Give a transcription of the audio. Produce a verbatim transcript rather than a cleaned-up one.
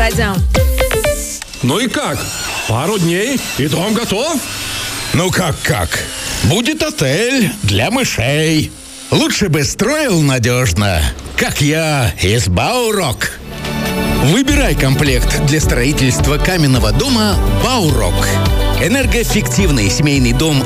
Пойдем. Ну и как? Пару дней, и дом готов? Ну как-как? Будет отель для мышей. Лучше бы строил надежно, как я из Баурок. Выбирай комплект для строительства каменного дома «Баурок». Энергоэффективный семейный дом